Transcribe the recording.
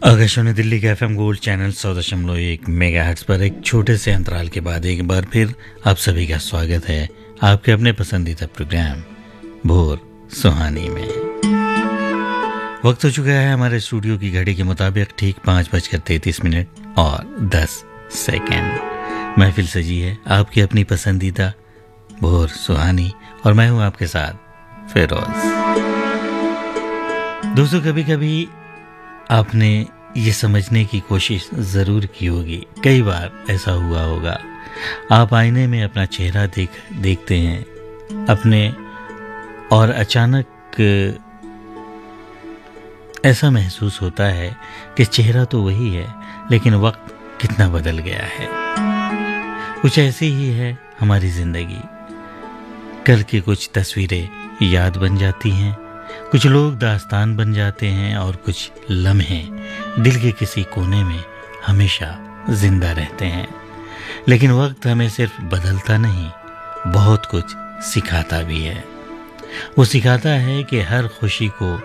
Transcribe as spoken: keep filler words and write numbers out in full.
आकाशवाणी दिल्ली के FM gold channel सौ दशमलव एक मेगाहर्ट्ज पर एक छोटे से अंतराल के बाद एक बार फिर आप सभी का स्वागत है आपके अपने पसंदीदा प्रोग्राम भोर सुहानी में। वक्त हो चुका है हमारे स्टूडियो की घड़ी के मुताबिक ठीक पाँच बजकर तैंतीस मिनट और दस सेकेंड। महफिल सजी है आपकी अपनी पसंदीदा भोर सुहानी और मैं हूं आपके साथ फिरोज। दोस्तों, कभी कभी आपने ये समझने की कोशिश ज़रूर की होगी, कई बार ऐसा हुआ होगा, आप आईने में अपना चेहरा देख देखते हैं अपने और अचानक ऐसा महसूस होता है कि चेहरा तो वही है लेकिन वक्त कितना बदल गया है। कुछ ऐसी ही है हमारी ज़िंदगी। कल की कुछ तस्वीरें याद बन जाती हैं, कुछ लोग दास्तान बन जाते हैं और कुछ लम्हे दिल के किसी कोने में हमेशा जिंदा रहते हैं। लेकिन वक्त हमें सिर्फ बदलता नहीं, बहुत कुछ सिखाता भी है। वो सिखाता है कि हर खुशी को